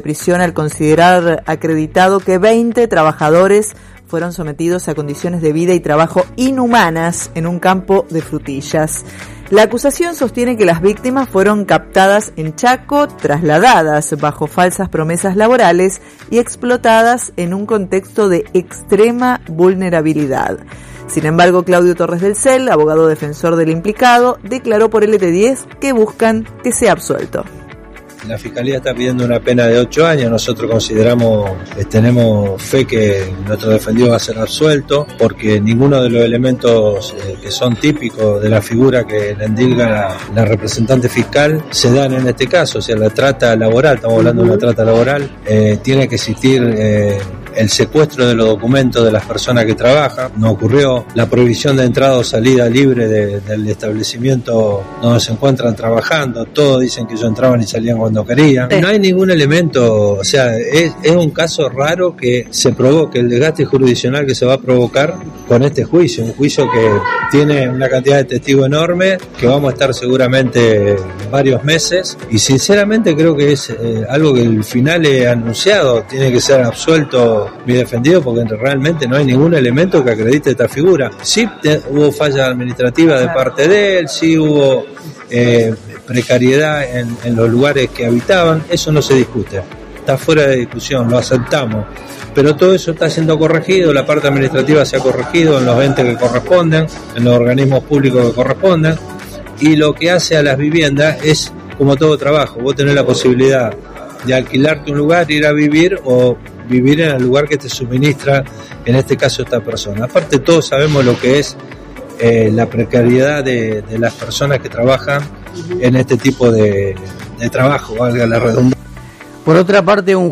prisión al considerar acreditado que 20 trabajadores fueron sometidos a condiciones de vida y trabajo inhumanas en un campo de frutillas. La acusación sostiene que las víctimas fueron captadas en Chaco, trasladadas bajo falsas promesas laborales y explotadas en un contexto de extrema vulnerabilidad. Sin embargo, Claudio Torres del Cel, abogado defensor del implicado, declaró por LT10 que buscan que sea absuelto. La Fiscalía está pidiendo una pena de 8 años, nosotros tenemos fe que nuestro defendido va a ser absuelto, porque ninguno de los elementos que son típicos de la figura que le endilga la representante fiscal se dan en este caso. O sea, la trata laboral, estamos hablando de una trata laboral, tiene que existir el secuestro de los documentos de las personas que trabajan, no ocurrió, la prohibición de entrada o salida libre del establecimiento donde se encuentran trabajando, todos dicen que ellos entraban y salían cuando querían, no hay ningún elemento, o sea, es un caso raro que se provoque el desgaste jurisdiccional que se va a provocar con este juicio, un juicio que tiene una cantidad de testigos enorme, que vamos a estar seguramente varios meses, y sinceramente creo que es algo que el final he anunciado, tiene que ser absuelto mi defendido, porque realmente no hay ningún elemento que acredite esta figura. Sí hubo falla administrativa de parte de él, sí hubo precariedad en los lugares que habitaban, eso no se discute, está fuera de discusión, lo aceptamos, pero todo eso está siendo corregido, la parte administrativa se ha corregido en los entes que corresponden, en los organismos públicos que corresponden, y lo que hace a las viviendas es como todo trabajo, vos tenés la posibilidad de alquilarte un lugar, ir a vivir o vivir en el lugar que te suministra, en este caso, esta persona. Aparte, todos sabemos lo que es la precariedad de las personas que trabajan en este tipo de trabajo, valga la redundancia. Por otra parte, un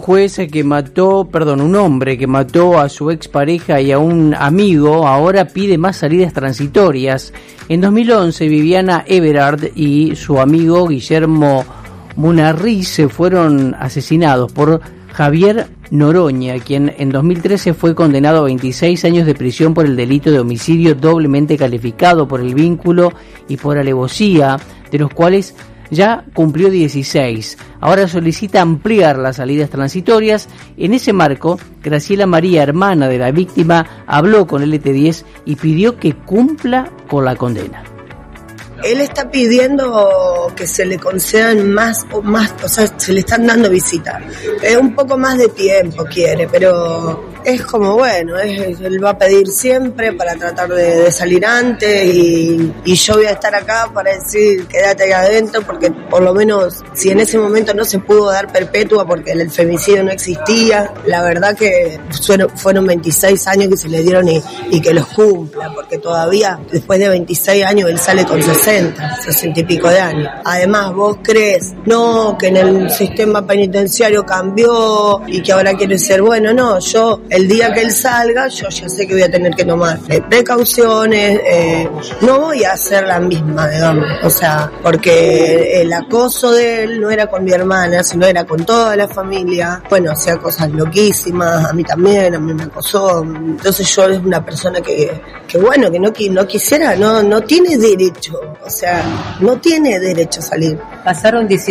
hombre que mató a su expareja y a un amigo, ahora pide más salidas transitorias. En 2011, Viviana Everard y su amigo Guillermo Munarriz fueron asesinados por Javier Noroña, quien en 2013 fue condenado a 26 años de prisión por el delito de homicidio doblemente calificado por el vínculo y por alevosía, de los cuales ya cumplió 16. Ahora solicita ampliar las salidas transitorias. En ese marco, Graciela María, hermana de la víctima, habló con LT10 y pidió que cumpla con la condena. Él está pidiendo que se le concedan más, o sea, se le están dando visitas. Un poco más de tiempo quiere, pero es como bueno, él va a pedir siempre para tratar de salir antes y yo voy a estar acá para decir quédate ahí adentro, porque por lo menos si en ese momento no se pudo dar perpetua porque el femicidio no existía, la verdad que fueron 26 años que se le dieron y que los cumpla, porque todavía después de 26 años él sale con 60 y pico de años. Además, vos crees, no, que en el sistema penitenciario cambió y que ahora quiere ser bueno. No, yo, el día que él salga, yo ya sé que voy a tener que tomar precauciones, no voy a hacer la misma, digamos, o sea, porque el acoso de él no era con mi hermana, sino era con toda la familia. Bueno, hacía cosas loquísimas, a mí también, a mí me acosó. Entonces yo es una persona que bueno, que no quisiera, no tiene derecho. O sea, no tiene derecho a salir. Pasaron 17.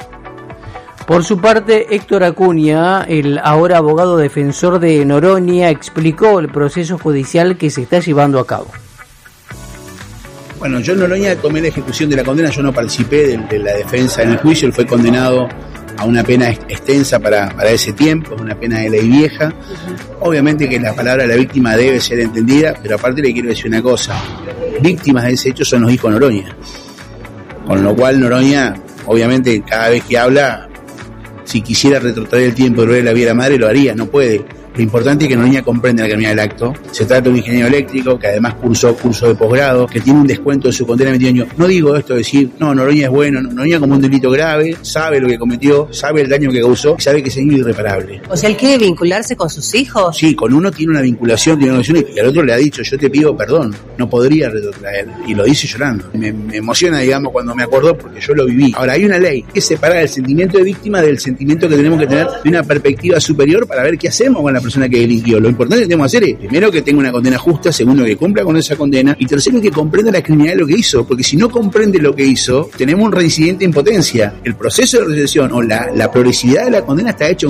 Por su parte, Héctor Acuña, el ahora abogado defensor de Noroña, explicó el proceso judicial que se está llevando a cabo. Bueno, yo en Noroña tomé la ejecución de la condena, yo no participé de la defensa en el juicio, él fue condenado a una pena extensa para ese tiempo, una pena de ley vieja. Obviamente que la palabra de la víctima debe ser entendida, pero aparte le quiero decir una cosa, víctimas de ese hecho son los hijos de Noroña, con lo cual Noroña, obviamente, cada vez que habla, si quisiera retrotraer el tiempo y volver la vida a la madre, lo haría, no puede. Lo importante es que Noroña comprende la gravedad del acto. Se trata de un ingeniero eléctrico que además cursó curso de posgrado, que tiene un descuento de su condena de 20 años. No digo esto de decir, no, Noroña es bueno, Noroña como un delito grave, sabe lo que cometió, sabe el daño que causó y sabe que es irreparable. O sea, ¿él quiere vincularse con sus hijos? Sí, con uno tiene una vinculación, y al otro le ha dicho, yo te pido perdón, no podría retrotraer. Y lo dice llorando. Me emociona, digamos, cuando me acordó porque yo lo viví. Ahora, hay una ley que separa el sentimiento de víctima del sentimiento que tenemos que tener de una perspectiva superior para ver qué hacemos con la persona que delinquió. Lo importante que tenemos que hacer es, primero, que tenga una condena justa, segundo, que cumpla con esa condena, y tercero, que comprenda la criminalidad de lo que hizo, porque si no comprende lo que hizo, tenemos un reincidente en potencia. El proceso de resolución o la progresividad de la condena está hecho